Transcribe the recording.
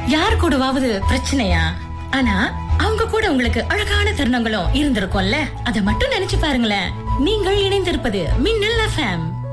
யார் கூடவாவது பிரச்சனையா? ஆனா அவங்க கூட உங்களுக்கு அழகான தருணங்களும் இருந்திருக்கும்ல. அத மட்டும் நினைச்சு பாருங்களேன். நீங்கள் இணைந்திருப்பது மின்னல் FM.